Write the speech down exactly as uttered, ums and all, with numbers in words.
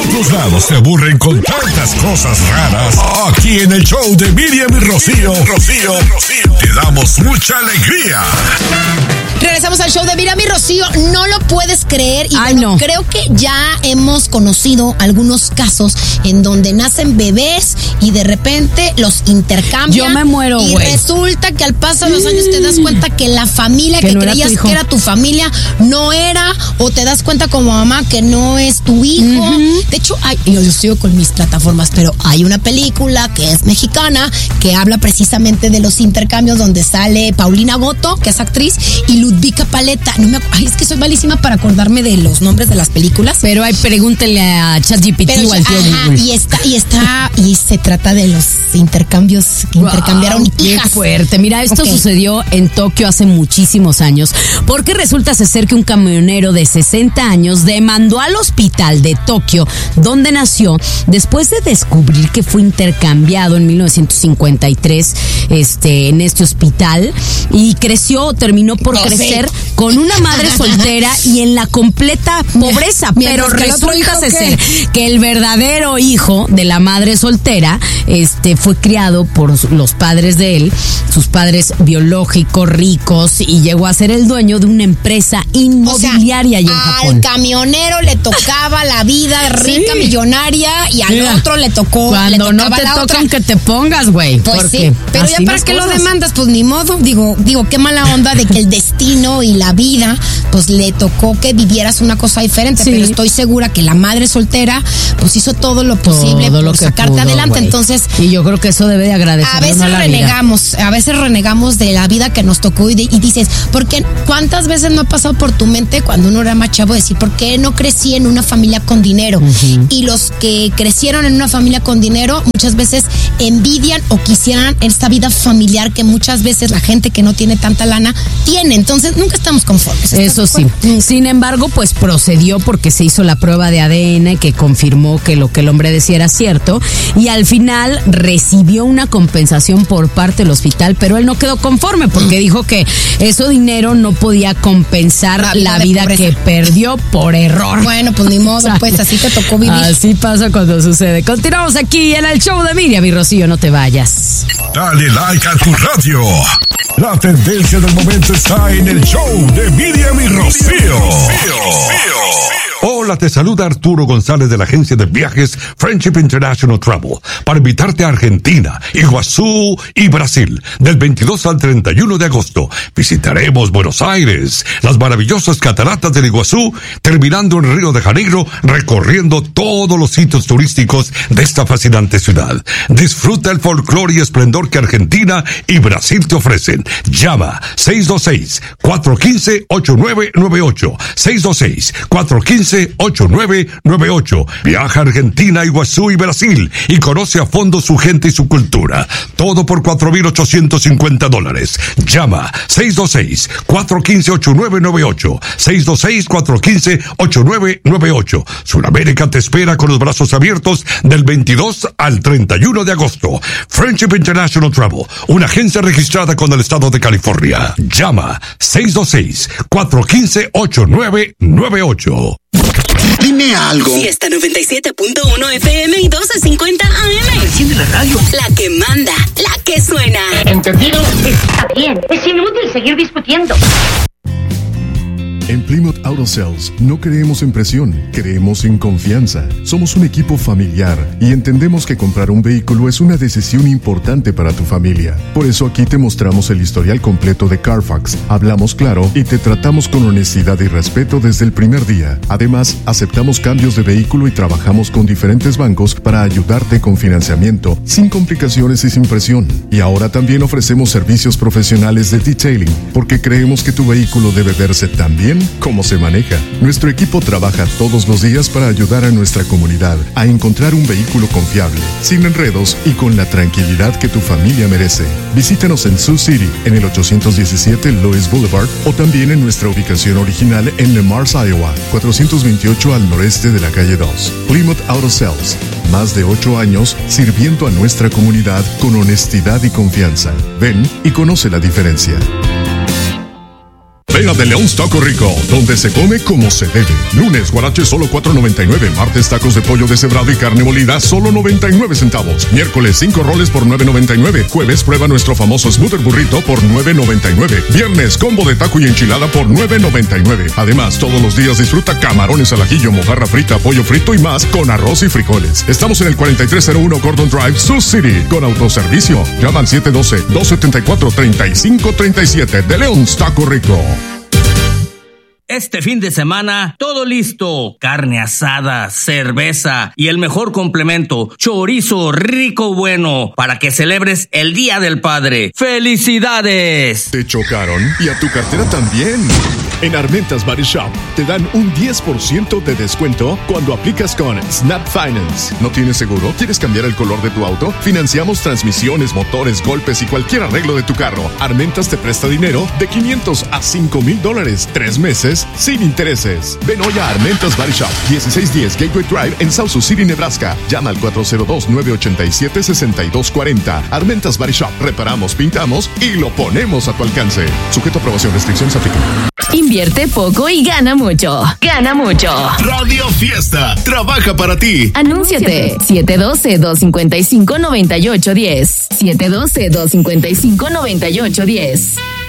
otros lados se aburren con tantas cosas raras, aquí en el show de Miriam y Rocío, Rocío, Rocío, te damos mucha alegría. Regresamos al show de Miriam y Rocío. No lo puedes creer. Y Ay, bueno, no. creo que ya hemos conocido algunos casos en donde nacen bebés y de repente los intercambian. Yo me muero, Y güey. resulta que al paso de los años te das cuenta que la familia Que que no era tu creías hijo. que era tu familia no era, o te das cuenta como mamá que no es tu hijo. Ujú. De hecho, hay, yo, yo sigo con mis plataformas, pero hay una película que es mexicana que habla precisamente de los intercambios, donde sale Paulina Goto, que es actriz, y Ludvika Paleta. No me, ay, es que soy malísima para acordarme de los nombres de las películas. Pero ahí pregúntele a ChatGPT Pero, o al tío ajá, Google. y está, y está, y se trata de los intercambios que intercambiaron Wow, qué hijas. fuerte. Mira, esto Ok. sucedió en Tokio hace muchísimos años, porque resulta ser que un camionero de sesenta años demandó al hospital de Tokio, donde nació, después de descubrir que fue intercambiado en mil novecientos cincuenta y tres este, en este hospital, y creció, terminó por No sé. crecer con una madre soltera y en la completa pobreza. Mientras Pero que el otro resulta hijo, ser ¿qué? que el verdadero hijo de la madre soltera este fue criado por los padres de él, sus padres biológicos, ricos, y llegó a ser el dueño de una empresa inmobiliaria allá en Japón. Al camionero le tocaba la vida rica, Sí. millonaria, y al Mira, otro le tocó. Cuando le no tocaba te la tocan otra. que te pongas, güey. Pues porque sí, pero ya así para las qué lo cosas. demandas, pues ni modo. Digo, digo, qué mala onda de que el destino y la vida, pues le tocó que vivieras una cosa diferente. Sí. Pero estoy segura que la madre soltera, pues hizo todo lo posible Todo por lo que sacarte pudo, adelante. güey. Entonces, y yo creo que eso debe de agradecer a veces la vida. renegamos, a veces renegamos de la vida que nos tocó y, de- y dices, porque ¿cuántas veces no ha pasado por tu mente cuando uno era más chavo decir, ¿por qué no crecí en una familia con dinero? Ujú. Y los que crecieron en una familia con dinero muchas veces envidian o quisieran esta vida familiar que muchas veces la gente que no tiene tanta lana tiene. Entonces nunca estamos conformes. ¿Estás Eso de sí. acuerdo? Sin embargo, pues procedió porque se hizo la prueba de A D N que confirmó que lo que el hombre decía era cierto, y al final recibió una compensación por parte del hospital, pero él no quedó conforme porque dijo que ese dinero no podía compensar La la vida vida, de pobreza. que perdió por error. Bueno, pues ni modo, Sale. pues así te tocó vivir. Así pasa cuando sucede. Continuamos aquí en el show de Miriam y Rocío, no te vayas. Dale like a tu radio. La tendencia del momento está en el show de Miriam y Rocío. Hola, te saluda Arturo González de la agencia de viajes Friendship International Travel para invitarte a Argentina, Iguazú y Brasil del veintidós al treinta y uno de agosto. Visitaremos Buenos Aires, las maravillosas cataratas del Iguazú, terminando en Río de Janeiro, recorriendo todos los sitios turísticos de esta fascinante ciudad. Disfruta el folclore y esplendor que Argentina y Brasil te ofrecen. Llama seis dos seis, cuatro uno cinco, ocho nueve nueve ocho, seis dos seis, cuatro uno cinco, ocho nueve nueve ocho. Viaja a Argentina, Iguazú y Brasil y conoce a fondo su gente y su cultura. Todo por cuatro mil ochocientos cincuenta dólares. Llama seis dos seis, cuatro uno cinco, ocho nueve nueve ocho, seis dos seis, cuatro uno cinco, ocho nueve nueve ocho. Sudamérica te espera con los brazos abiertos del veintidós al treinta y uno de agosto. Friendship International Travel, una agencia registrada con el estado de California. Llama seis dos seis, cuatro uno cinco, ocho nueve nueve ocho. Dime algo. Fiesta noventa y siete punto uno F M y doce cincuenta A M. Enciende la radio. La que manda, la que suena. ¿Entendido? Está bien, es inútil seguir discutiendo. En Plymouth Auto Sales no creemos en presión, creemos en confianza. Somos un equipo familiar y entendemos que comprar un vehículo es una decisión importante para tu familia. Por eso aquí te mostramos el historial completo de Carfax, hablamos claro y te tratamos con honestidad y respeto desde el primer día. Además, aceptamos cambios de vehículo y trabajamos con diferentes bancos para ayudarte con financiamiento, sin complicaciones y sin presión. Y ahora también ofrecemos servicios profesionales de detailing, porque creemos que tu vehículo debe verse tan bien como se maneja. Nuestro equipo trabaja todos los días para ayudar a nuestra comunidad a encontrar un vehículo confiable, sin enredos y con la tranquilidad que tu familia merece. Visítanos en Sioux City, en el ochocientos diecisiete Lois Boulevard, o también en nuestra ubicación original en Le Mars, Iowa, cuatrocientos veintiocho al noreste de la calle dos. Plymouth Auto Sales, más de ocho años sirviendo a nuestra comunidad con honestidad y confianza. Ven y conoce la diferencia. Ven Llega de León Taco Rico, donde se come como se debe. Lunes, guaraches solo cuatro noventa y nueve. Martes, tacos de pollo deshebrado y carne molida solo noventa y nueve centavos. Miércoles, cinco roles por nueve noventa y nueve. Jueves, prueba nuestro famoso Smoother Burrito por nueve noventa y nueve. Viernes, combo de taco y enchilada por nueve noventa y nueve. Además, todos los días disfruta camarones al ajillo, mojarra frita, pollo frito y más con arroz y frijoles. Estamos en el cuarenta y tres cero uno Gordon Drive, Sioux City, con autoservicio. Llama al siete uno dos, dos siete cuatro, tres cinco tres siete de León Taco Rico. Este fin de semana, todo listo. Carne asada, cerveza y el mejor complemento, chorizo rico bueno, para que celebres el Día del Padre. ¡Felicidades! ¿Te chocaron? Y a tu cartera también. En Armentas Body Shop te dan un diez por ciento de descuento cuando aplicas con Snap Finance. ¿No tienes seguro? ¿Quieres cambiar el color de tu auto? Financiamos transmisiones, motores, golpes y cualquier arreglo de tu carro. Armentas te presta dinero de quinientos a cinco mil dólares. Tres meses sin intereses. Ven hoy a Armentas Body Shop, dieciséis diez Gateway Drive en South Sioux City, Nebraska. Llama al cuatro cero dos, nueve ocho siete, seis dos cuatro cero. Armentas Body Shop. Reparamos, pintamos y lo ponemos a tu alcance. Sujeto a aprobación. Restricciones aplican. Invierte poco y gana mucho. Gana mucho. Radio Fiesta trabaja para ti. Anúnciate. siete uno dos, dos cinco cinco, nueve ocho uno cero. siete uno dos, dos cinco cinco, nueve ocho uno cero.